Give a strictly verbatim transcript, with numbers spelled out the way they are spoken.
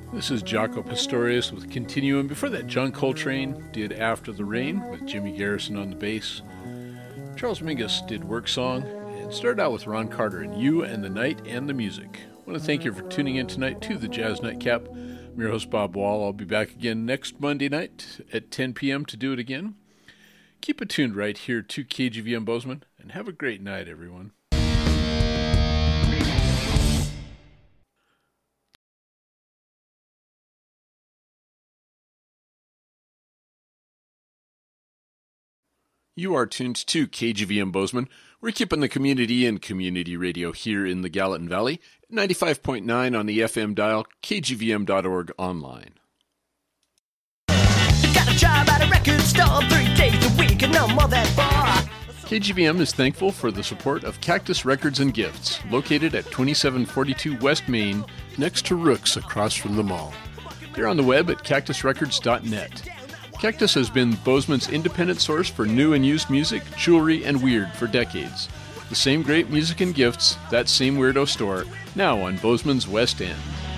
This is Jaco Pastorius with Continuum. Before that, John Coltrane did After the Rain with Jimmy Garrison on the bass. Charles Mingus did Work Song and started out with Ron Carter and You and the Night and the Music. I want to thank you for tuning in tonight to the Jazz Nightcap. I'm your host, Bob Wall. I'll be back again next Monday night at ten p.m. to do it again. Keep it tuned right here to K G V M Bozeman, and have a great night, everyone. You are tuned to K G V M Bozeman. We're keeping the community and community radio here in the Gallatin Valley, ninety-five point nine on the F M dial, K G V M dot org online. Got a job at a record store three days a week and no more than four. K G V M is thankful for the support of Cactus Records and Gifts, located at twenty-seven forty-two West Main, next to Rook's across from the mall. They're on the web at cactus records dot net. Cactus has been Bozeman's independent source for new and used music, jewelry, and weird for decades. The same great music and gifts, that same weirdo store, now on Bozeman's West End.